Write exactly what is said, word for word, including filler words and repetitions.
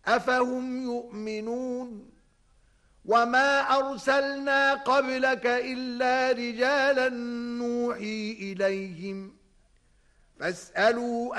أفهم يؤمنون وما أرسلنا قبلك إلا رجالا نوحي إليهم فاسألوا